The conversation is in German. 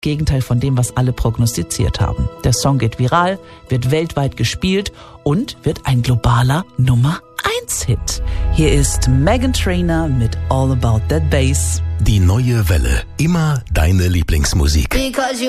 Gegenteil von dem, was alle prognostiziert haben. Der Song geht viral, wird weltweit gespielt und wird ein globaler Nummer-1-Hit. Hier ist Meghan Trainor mit All About That Bass. Die neue Welle. Immer deine Lieblingsmusik.